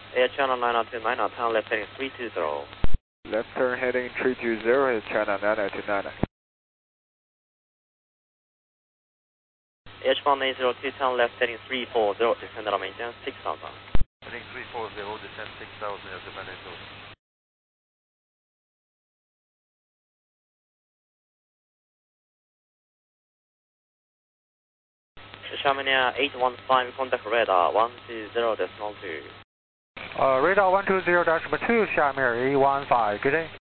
Air China 929, turn left heading 320. Left turn heading 320, Air China 929. H1802, turn left heading 340, descend at maintenance 6000. Heading 340, descend 6000, Air Japan 802. Xiamen Air 815, contact radar 120.2. Radar 120.2, Xiamen Air 815, good day.